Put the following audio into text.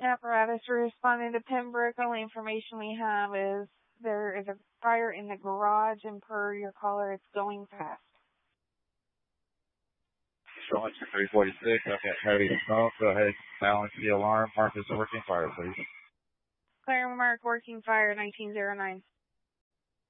Apparatus responding to Pembroke. Only information we have is there is a fire in the garage, and per your caller, it's going fast. Showing 346, I've got heavy smoke. Go ahead, balance the alarm. Mark is a working fire, please. Clear mark, working fire, 1909.